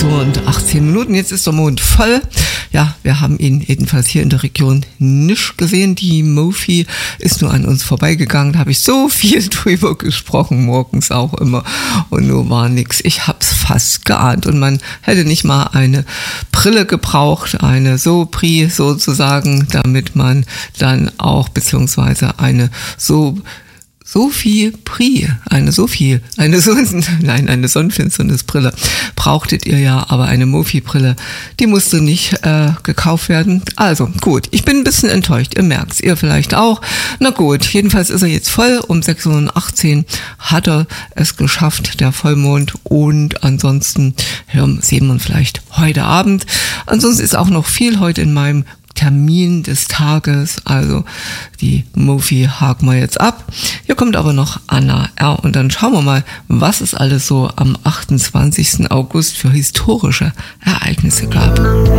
Uhr und 18 Minuten. Jetzt ist der Mond voll. Ja, wir haben ihn jedenfalls hier in der Region nicht gesehen. Die Mofi ist nur an uns vorbeigegangen. Da habe ich so viel drüber gesprochen, morgens auch immer. Und nur war nix. Ich hab's fast geahnt. Und man hätte nicht mal eine Brille gebraucht, eine Sopri sozusagen, damit man dann auch, beziehungsweise eine eine Sonnenfinsternisbrille brauchtet ihr ja, aber eine Mofi-Brille, die musste nicht gekauft werden. Also gut, ich bin ein bisschen enttäuscht, ihr merkt's, ihr vielleicht auch. Na gut, jedenfalls ist er jetzt voll, um 6:18 Uhr hat er es geschafft, der Vollmond, und ansonsten sehen wir uns vielleicht heute Abend. Ansonsten ist auch noch viel heute in meinem Termin des Tages, also die Mofi haken wir jetzt ab. Hier kommt aber noch Anna R. und dann schauen wir mal, was es alles so am 28. August für historische Ereignisse gab.